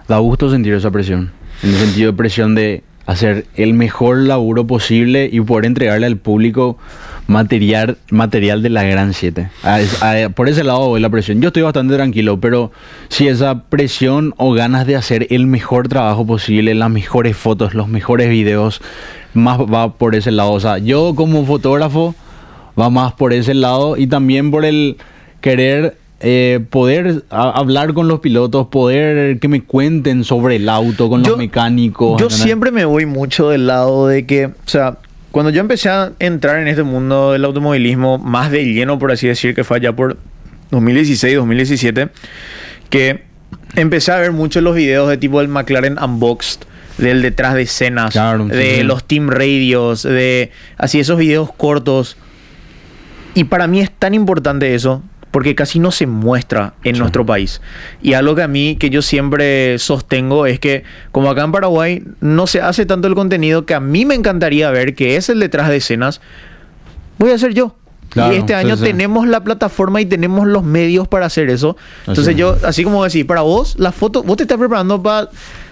Da gusto sentir esa presión. En el sentido de presión de hacer el mejor laburo posible y poder entregarle al público material de la Gran 7. Por ese lado voy la presión. Yo estoy bastante tranquilo, pero si esa presión o ganas de hacer el mejor trabajo posible, las mejores fotos, los mejores videos, más va por ese lado. O sea, yo como fotógrafo va más por ese lado y también por el querer poder hablar con los pilotos, poder que me cuenten sobre el auto con los mecánicos. Yo siempre me voy mucho del lado de que, o sea, cuando yo empecé a entrar en este mundo del automovilismo más de lleno, por así decir, que fue allá por 2016, 2017, que empecé a ver muchos los videos de tipo del McLaren Unboxed, del detrás de escenas, claro, de los team radios, de así esos videos cortos. Y para mí es tan importante eso, porque casi no se muestra en nuestro país. Y algo que a mí, que yo siempre sostengo, es que como acá en Paraguay no se hace tanto el contenido que a mí me encantaría ver, que es el detrás de escenas, voy a hacer yo. Claro, y este año tenemos la plataforma y tenemos los medios para hacer eso. Entonces yo, así como decís, para vos, la foto, vos te estás preparando para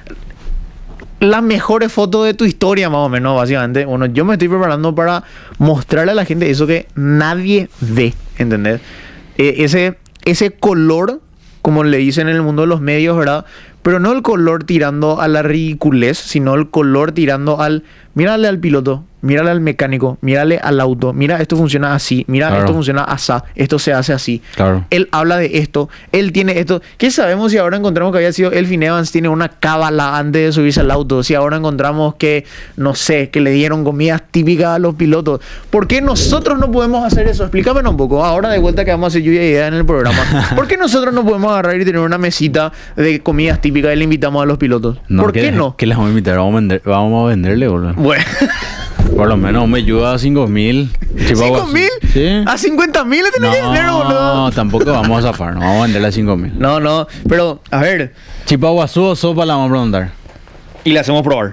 las mejores fotos de tu historia, más o menos, básicamente. Bueno, yo me estoy preparando para mostrarle a la gente eso que nadie ve, ¿entendés? Ese color, como le dicen en el mundo de los medios, ¿verdad? Pero no el color tirando a la ridiculez, sino el color tirando al... Mírale al piloto, mírale al mecánico, mírale al auto, mira, esto funciona así, mira, esto funciona así, esto se hace así. Claro. Él habla de esto, él tiene esto. ¿Qué sabemos si ahora encontramos que había sido Elfyn Evans tiene una cábala antes de subirse al auto? Si ahora encontramos que, no sé, que le dieron comidas típicas a los pilotos. ¿Por qué nosotros no podemos hacer eso? Explícame un poco. Ahora de vuelta que vamos a hacer lluvia de ideas en el programa. ¿Por qué nosotros no podemos agarrar y tener una mesita de comidas típicas y le invitamos a los pilotos? No, ¿por qué no? ¿Qué les vamos a invitar? Vamos a venderle, boludo. Bueno. Por lo menos me ayuda a 5.000. ¿5.000? ¿Sí? ¿A 50.000 le tenés que vender, boludo? No, tampoco vamos a zafar. No vamos a venderle a 5.000. No, pero, a ver. Chipaguazú o sopa la vamos a preguntar. Y le hacemos probar.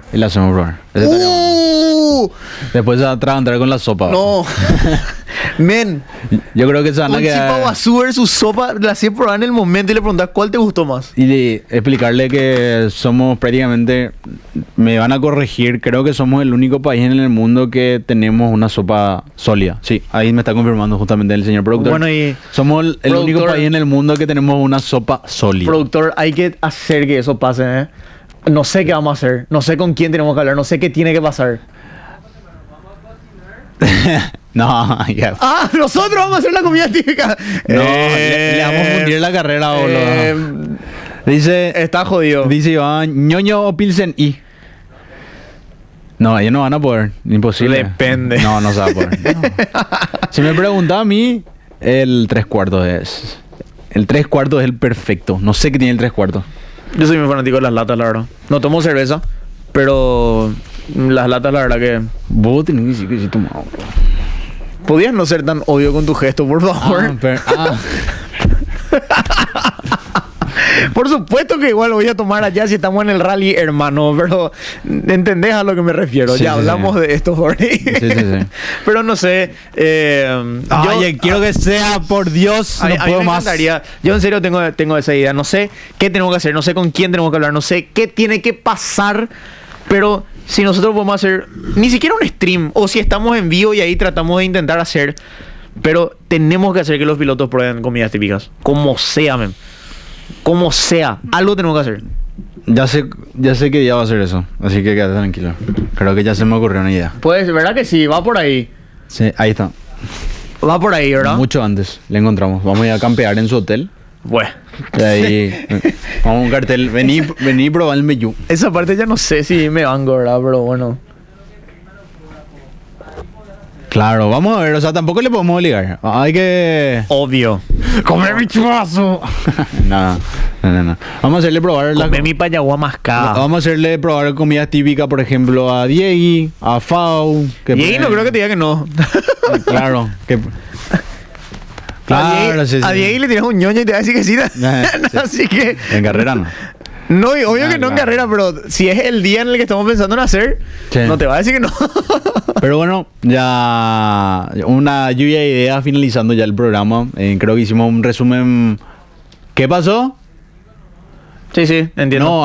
Después se va a atragantar con la sopa. No. Men. Yo creo que se van a quedar... Chipaguazú versus sopa, la hacía probar en el momento y le preguntas cuál te gustó más. Y explicarle que somos prácticamente... Me van a corregir. Creo que somos el único país en el mundo que tenemos una sopa sólida. Sí, ahí me está confirmando justamente el señor productor. Bueno, y... Somos el único país en el mundo que tenemos una sopa sólida. Productor, hay que hacer que eso pase, ¿eh? No sé qué vamos a hacer. No sé con quién tenemos que hablar. No sé qué tiene que pasar. No, ya. Ah, nosotros vamos a hacer la comida típica. No, le vamos a fundir la carrera, boludo. Dice... Está jodido. Dice Iván, ñoño o pilsen y... No, ellos no van a poder. Imposible. Depende. No se va a poder. No. Si me preguntaba a mí, el 3/4 es... El 3/4 es el perfecto. No sé qué tiene el 3/4. Yo soy muy fanático de las latas, la verdad. No tomo cerveza, pero las latas, la verdad que... Vos tenés que decir que sí tomado. ¿Podías no ser tan obvio con tu gesto, por favor? Por supuesto que igual voy a tomar allá si estamos en el rally, hermano, pero ¿entendés a lo que me refiero? Sí, ya hablamos de esto, Jorge. Sí. Pero no sé. Yo quiero que sea, por Dios, no puedo más. Yo en serio tengo esa idea. No sé qué tenemos que hacer, no sé con quién tenemos que hablar, no sé qué tiene que pasar, pero si nosotros podemos hacer ni siquiera un stream, o si estamos en vivo y ahí tratamos de intentar hacer, pero tenemos que hacer que los pilotos prueben comidas típicas, como sea, men. Como sea, algo tenemos que hacer. Ya sé que día va a hacer eso, así que quédate tranquilo. Creo que ya se me ocurrió una idea. Pues, ¿verdad que sí? Va por ahí. Sí, ahí está. Va por ahí, ¿verdad? Mucho antes le encontramos. Vamos a ir a campear en su hotel. Bueno. Y ahí vamos a un cartel. Vení y probá el menú. Esa parte ya no sé si me vango, ¿verdad? Pero bueno. Claro, vamos a ver, o sea, tampoco le podemos obligar. Hay que... Obvio. ¡Comer mi chupazo! No. Vamos a hacerle probar Comer mi payagua mascada. Vamos a hacerle probar comida típica, por ejemplo, a Diegui, a Fau. Diegui no creo que te diga que no. Claro. Claro, sí. A Diegui le tiras un ñoño y te va a decir que sí. Sí. Así que... En carrera no. No, y obvio que no en carrera, pero si es el día en el que estamos pensando en hacer, sí, no te va a decir que no. Pero bueno, ya una lluvia de ideas finalizando ya el programa. Creo que hicimos un resumen. ¿Qué pasó? Sí, entiendo. No,